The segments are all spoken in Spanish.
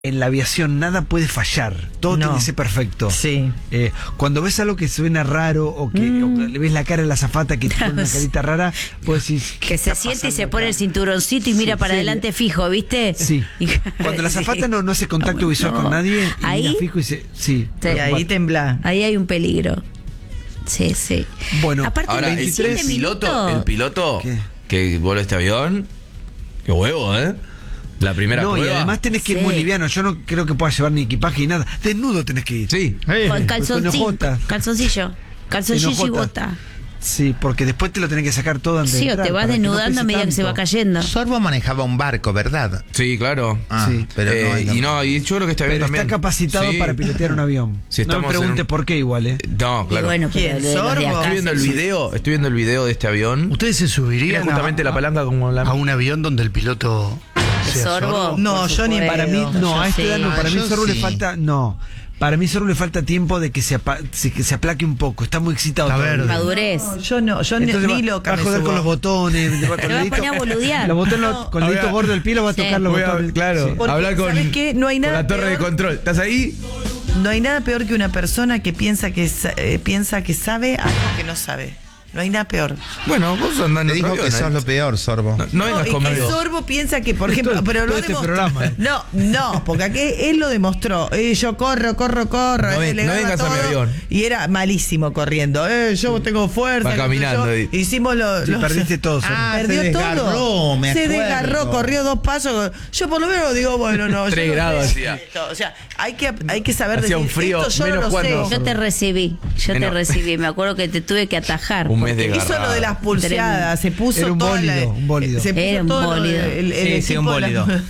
En la aviación nada puede fallar, todo tiene que ser perfecto. Sí. Cuando ves algo que suena raro o que le ves la cara a la azafata que tiene una carita rara, pues decís, que se siente y se pone el cinturoncito y mira para adelante fijo, ¿viste? Sí. Cuando la azafata no hace contacto visual con nadie, ahí mira fijo y sí. Y ahí tembla. Ahí hay un peligro. Sí, sí. Bueno, aparte ahora, 27 el piloto ¿Qué? que vuela este avión, qué huevo, la primera no, prueba. y además tenés que ir muy liviano. Yo no creo que puedas llevar ni equipaje ni nada. Desnudo tenés que ir. Sí. Con calzoncillo. hojotas. Calzoncillo y hojotas. bota. Sí, porque después te lo tenés que sacar todo antes de Sí, o entrar, te vas para que no desnudando a pese medida que se va tanto. cayendo. Sorbo manejaba un barco, ¿verdad? Sí, claro. Ah, Sí. pero Y yo creo que este avión Pero también. está capacitado Sí. para pilotear un avión. Si No me estamos en pregunte un- por qué igual, No, Y claro. bueno, ¿Quién? pero lo de los de ¿Sorbo? acá, Estoy viendo el video de este avión. ¿Ustedes se Mira subirían justamente la palanca como la... a un avión donde el piloto sea Sorbo. No, yo ni Para mí, no, a esta edad no. Ah, Para mí yo Sorbo le sí. falta. No. Para mí Sorbo le falta tiempo de que se aplaque un poco. Está muy excitado Está todavía. verde. madurez. Yo Entonces ni va loca a me joder subo. con los botones. Se va a poner a boludear. Los botones con el dedito gordo del pie lo va a Sí. tocar los botones. Claro, Sí. Porque, hablar con, ¿sabes qué? No hay con nada la torre de peor. control. ¿Estás ahí? No hay nada peor que una persona que piensa que sabe algo que no sabe. No hay nada peor. Bueno, vos andás en Te otro dijo avión, que sos lo peor, Sorbo. No vengas y que conmigo. Sorbo piensa que, por ejemplo, Todo- pero lo todo este demostró. programa. No, porque aquí él lo demostró. Yo corro. No le no gano vengas a mi todo, avión. Y era malísimo corriendo. Yo tengo fuerza. Va qué sé caminando yo. ahí. Hicimos Sí, perdiste todo, Sorbo. Perdió se desgarró, todo. me Se acuerdo. desgarró, corrió 2 pasos. Yo por lo menos digo, bueno, no. 3 yo no grados sé hacía. esto. O sea, hay que saber Hacía decir un frío, esto yo no menos lo cuatro. sé. Yo te recibí. Me acuerdo que te tuve que atajar. Un mes de porque- Hizo lo de las pulseadas, se puso Era un toda bólido, un bólido. Se puso Era un todo bólido. el Sí, un equipo de la- bólido.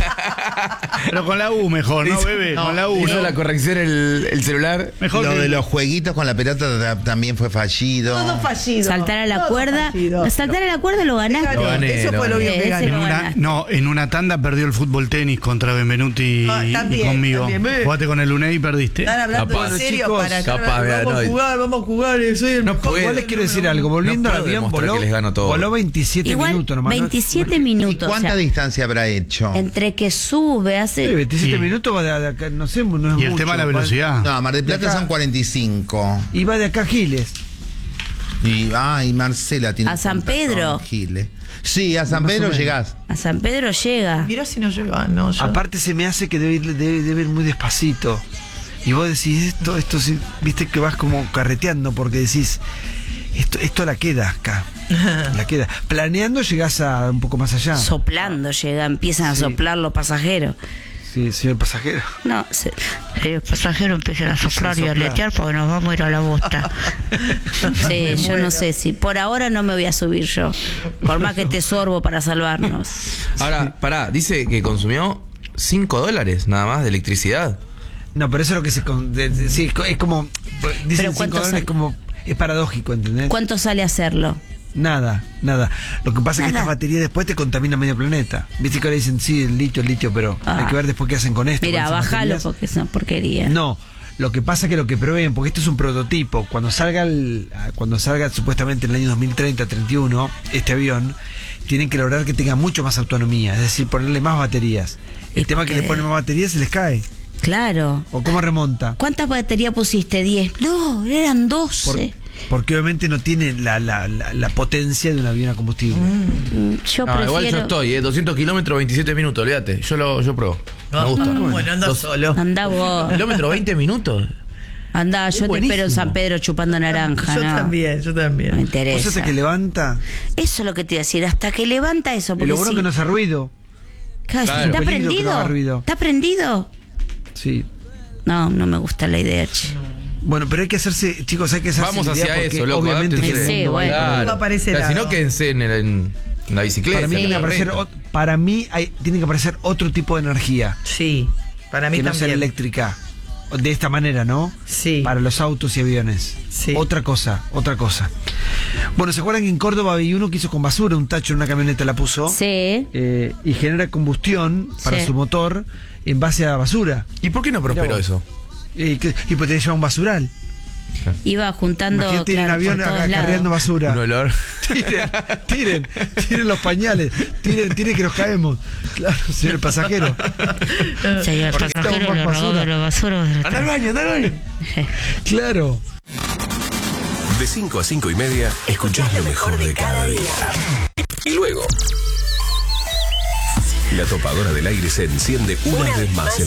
Pero con la U mejor, ¿no, bebé? Con la U, Hizo ¿no? la corrección el celular. Mejor Lo que- de los jueguitos con la pelota también fue fallido. Todo fallido. Saltar a la todo cuerda. fallido. Saltar a la cuerda lo ganaste. Lo gané, Eso lo fue lo gané. bien que Ese gané. lo En en una tanda perdió el fútbol tenis contra Benvenuti y También, conmigo. también. Jugaste con el UNED y perdiste. Están hablando Capaz. en serio Chicos, para capaz, vea, vamos a jugar, soy el No mejor. puede. Igual les quiero decir algo. Volviendo No al puedo avión, demostrar que les gano todo. voló 27 Igual, minutos nomás. 27 ¿Y minutos. cuánta o sea, distancia habrá hecho? entre que sube, Sí, hace. 27 Sí. minutos va de acá, no sé, no es Y el mucho, tema de la va- velocidad. No, Mar del De Plata acá. son 45. Y va de acá a Giles. Y Marcela tiene A San contacto Pedro. con Giles. Sí, a San Pedro llegás. A San Pedro llega. Mirá si no llega, no. Yo. Aparte se me hace que debe ir muy despacito. Y vos decís, esto sí, viste que vas como carreteando porque decís, esto la queda acá. La queda. Planeando llegás a un poco más allá. Soplando llega, empiezan a Sí. soplar los pasajeros. Sí, señor pasajero. No, los pasajeros empiezan a soplar y a aletear porque nos vamos a ir a la bosta. Sí, yo no sé si. Por ahora no me voy a subir yo. Por más que te sorbo para salvarnos. Ahora, pará, dice que consumió $5 nada más de electricidad. No, pero eso es lo que sí, es como. Dicen Pero 5 ¿cuánto dólares, sale? como. Es paradójico, ¿entendés? ¿Cuánto sale hacerlo? Nada. Lo que pasa es que Nada. estas baterías después te contaminan medio planeta. Viste que ahora dicen, sí, el litio, pero hay que ver después qué hacen con esto. Mira, con esas bájalo baterías. porque es una porquería. No, lo que pasa es que lo que proveen, porque esto es un prototipo, cuando salga supuestamente en el año 2030, 31, este avión, tienen que lograr que tenga mucho más autonomía, es decir, ponerle más baterías. El ¿Y tema por que qué? le ponen más baterías se les cae. Claro. ¿O cómo remonta? ¿Cuántas baterías pusiste? 10. No, eran 12. Porque obviamente no tiene la potencia de un avión a combustible. Yo No, igual yo prefiero. estoy, 200 kilómetros, 27 minutos, olvídate. Yo pruebo. Me gusta. Bueno, anda solo. Andá vos. ¿Kilómetro 20 minutos? Andá, yo te buenísimo. espero en San Pedro chupando naranja. Yo no. también. No me ¿Vos interesa. hasta que levanta? Eso es lo que te iba a decir. Hasta que levanta eso. Y Porque lo bueno sí. que no hace ruido. Claro, Claro. ¿está Peligro que no haga prendido? ruido. ¿Está prendido? Sí. No, no me gusta la idea, che. Bueno, pero hay que hacerse, chicos, hay que hacerse Vamos la idea hacia porque eso, loco. obviamente que adáptense. el Sí, mundo va a ir bueno. para allá. No aparece Si nada. no, quédense en la bicicleta. Para mí tiene que en la aparecer, reta. tiene que aparecer otro tipo de energía Sí, para mí que no sea también. eléctrica. De esta manera, ¿no? Sí. Para los autos y aviones. Sí. Otra cosa. Bueno, ¿se acuerdan que en Córdoba había uno que hizo con basura un tacho en una camioneta, la puso? Sí. Y genera combustión para Sí. su motor en base a basura. ¿Y por qué no prosperó Mirá vos. eso? Y pues te lleva un basural. Iba juntando. Imagínate ir en claro, avión por todos cargando lados. basura. Un olor. Tiren los pañales, tiren que nos caemos. Claro, señor pasajero. Señor Porque pasajero, estamos le más robó basura. de la basura. Anda al baño, anda al baño. Claro. De 5 a 5 y media, escuchás lo mejor de cada día. Y luego, la topadora del aire se enciende una vez más en